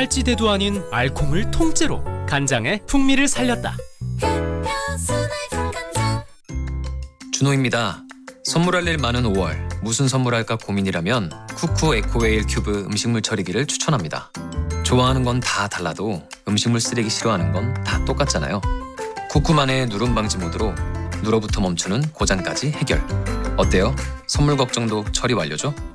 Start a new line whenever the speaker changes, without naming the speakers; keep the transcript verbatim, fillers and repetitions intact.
살찌대도 아닌 알콩을 통째로 간장의 풍미를 살렸다.
준호입니다. 선물할 일 많은 오월, 무슨 선물할까 고민이라면 쿠쿠 에코웨일 큐브 음식물 처리기를 추천합니다. 좋아하는 건 다 달라도 음식물 쓰레기 싫어하는 건 다 똑같잖아요. 쿠쿠만의 누름 방지 모드로 누러부터 멈추는 고장까지 해결. 어때요? 선물 걱정도 처리 완료죠?